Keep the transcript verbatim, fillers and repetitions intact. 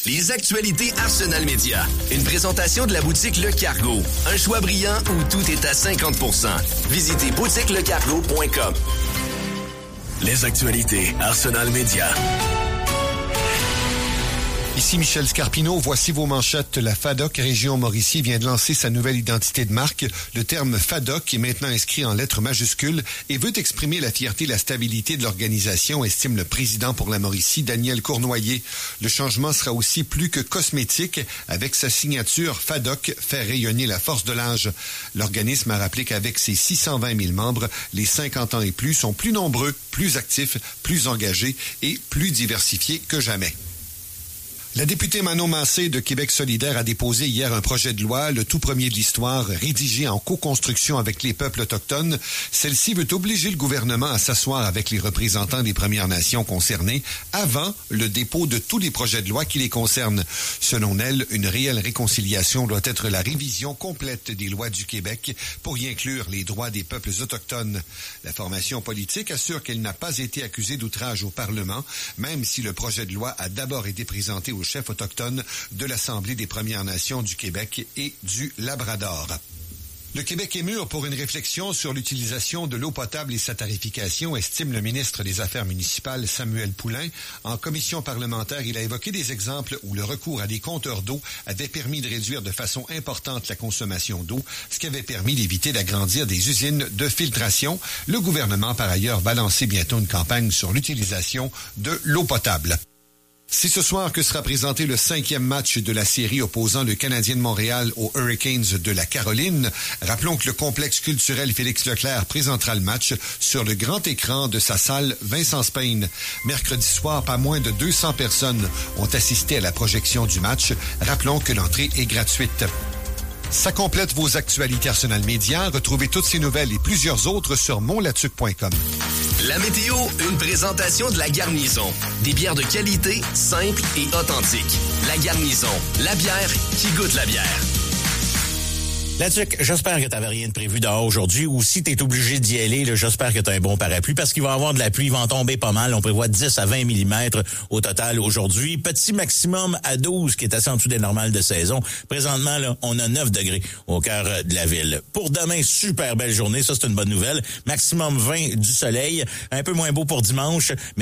Les actualités Arsenal Média. Une présentation de la boutique Le Cargo. Un choix brillant où tout est à cinquante pour cent. Visitez boutique le cargo point com. Les actualités Arsenal Média. Ici Michel Scarpino, voici vos manchettes. La FADOC Région Mauricie vient de lancer sa nouvelle identité de marque. Le terme FADOC est maintenant inscrit en lettres majuscules et veut exprimer la fierté et la stabilité de l'organisation, estime le président pour la Mauricie, Daniel Cournoyer. Le changement sera aussi plus que cosmétique. Avec sa signature, FADOC fait rayonner la force de l'âge. L'organisme a rappelé qu'avec ses six cent vingt mille membres, les cinquante ans et plus sont plus nombreux, plus actifs, plus engagés et plus diversifiés que jamais. La députée Manon Massé de Québec solidaire a déposé hier un projet de loi, le tout premier de l'histoire, rédigé en co-construction avec les peuples autochtones. Celle-ci veut obliger le gouvernement à s'asseoir avec les représentants des Premières Nations concernées avant le dépôt de tous les projets de loi qui les concernent. Selon elle, une réelle réconciliation doit être la révision complète des lois du Québec pour y inclure les droits des peuples autochtones. La formation politique assure qu'elle n'a pas été accusée d'outrage au Parlement, même si le projet de loi a d'abord été présenté au chef autochtone de l'Assemblée des Premières Nations du Québec et du Labrador. Le Québec est mûr pour une réflexion sur l'utilisation de l'eau potable et sa tarification, estime le ministre des Affaires municipales Samuel Poulin. En commission parlementaire, il a évoqué des exemples où le recours à des compteurs d'eau avait permis de réduire de façon importante la consommation d'eau, ce qui avait permis d'éviter d'agrandir des usines de filtration. Le gouvernement, par ailleurs, va lancer bientôt une campagne sur l'utilisation de l'eau potable. C'est ce soir que sera présenté le cinquième match de la série opposant le Canadien de Montréal aux Hurricanes de la Caroline. Rappelons que le complexe culturel Félix Leclerc présentera le match sur le grand écran de sa salle Vincent Spain. Mercredi soir, pas moins de deux cents personnes ont assisté à la projection du match. Rappelons que l'entrée est gratuite. Ça complète vos actualités Arsenal Média. Retrouvez toutes ces nouvelles et plusieurs autres sur mon latuc point com. La météo, une présentation de La Garnison. Des bières de qualité, simples et authentiques. La Garnison, la bière qui goûte la bière. Latuc, j'espère que tu n'avais rien de prévu dehors aujourd'hui, ou si tu es obligé d'y aller, là, j'espère que tu as un bon parapluie, parce qu'il va y avoir de la pluie, il va en tomber pas mal. On prévoit dix à vingt millimètres au total aujourd'hui. Petit maximum à douze, qui est assez en dessous des normales de saison. Présentement, là, on a neuf degrés au cœur de la ville. Pour demain, super belle journée, ça c'est une bonne nouvelle. Maximum vingt du soleil, un peu moins beau pour dimanche.